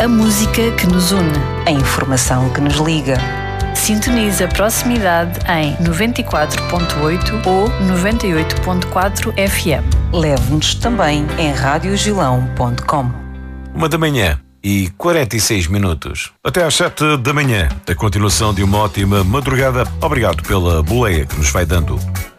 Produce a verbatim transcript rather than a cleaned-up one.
A música que nos une. A informação que nos liga. Sintoniza a proximidade em noventa e quatro ponto oito ou noventa e oito ponto quatro F M. Leve-nos também em rádio gilão ponto com. Uma da manhã e quarenta e seis minutos. Até às sete da manhã. A continuação de uma ótima madrugada. Obrigado pela boleia que nos vai dando.